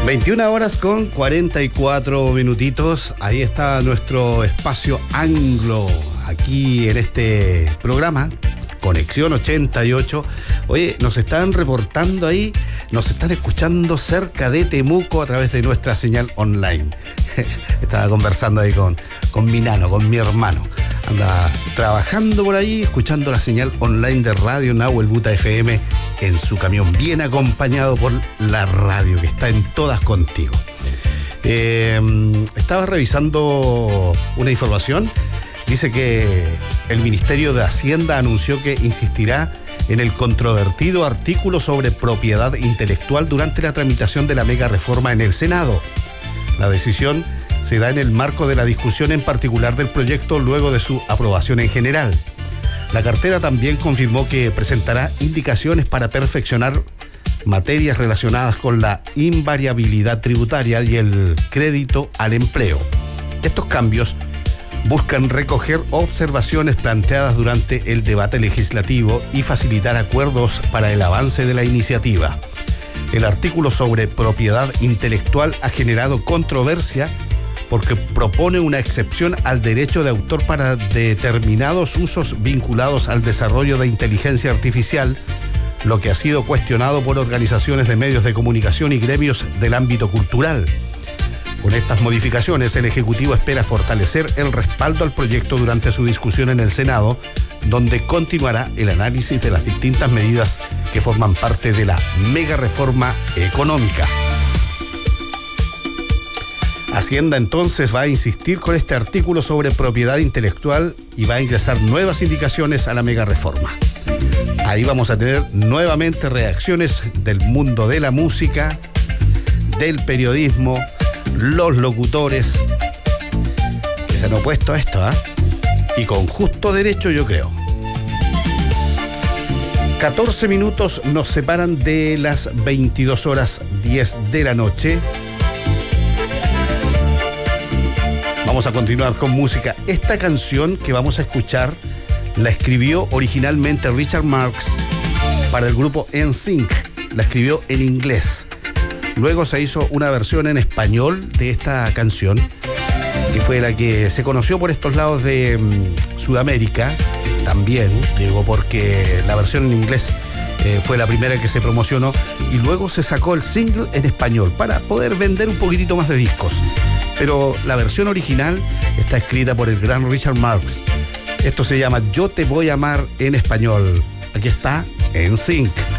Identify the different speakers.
Speaker 1: 21 horas con 44 minutitos. Ahí está nuestro espacio anglo, aquí en este programa, Conexión 88. Oye, nos están reportando ahí, nos están escuchando cerca de Temuco a través de nuestra señal online. Estaba conversando ahí con mi nano, con mi hermano. Anda trabajando por ahí, escuchando la señal online de Radio Nahuel Buta FM en su camión, bien acompañado por la radio que está en todas contigo. Estaba revisando una información. Dice que el Ministerio de Hacienda anunció que insistirá en el controvertido artículo sobre propiedad intelectual durante la tramitación de la mega reforma en el Senado. La decisión se da en el marco de la discusión en particular del proyecto luego de su aprobación en general. La cartera también confirmó que presentará indicaciones para perfeccionar materias relacionadas con la invariabilidad tributaria y el crédito al empleo. Estos cambios buscan recoger observaciones planteadas durante el debate legislativo y facilitar acuerdos para el avance de la iniciativa. El artículo sobre propiedad intelectual ha generado controversia porque propone una excepción al derecho de autor para determinados usos vinculados al desarrollo de inteligencia artificial, lo que ha sido cuestionado por organizaciones de medios de comunicación y gremios del ámbito cultural. Con estas modificaciones, el Ejecutivo espera fortalecer el respaldo al proyecto durante su discusión en el Senado, donde continuará el análisis de las distintas medidas que forman parte de la mega reforma económica. Hacienda entonces va a insistir con este artículo sobre propiedad intelectual y va a ingresar nuevas indicaciones a la mega reforma. Ahí vamos a tener nuevamente reacciones del mundo de la música, del periodismo, los locutores que se han opuesto a esto, y con justo derecho, yo creo. 14 minutos nos separan de las 22:10 de la noche. Vamos a continuar con música. Esta canción que vamos a escuchar la escribió originalmente Richard Marx para el grupo NSYNC. La escribió en inglés. Luego se hizo una versión en español de esta canción, que fue la que se conoció por estos lados de Sudamérica, también, digo, porque la versión en inglés fue la primera que se promocionó, y luego se sacó el single en español para poder vender un poquitito más de discos. Pero la versión original está escrita por el gran Richard Marx. Esto se llama Yo te voy a amar en español. Aquí está NSYNC.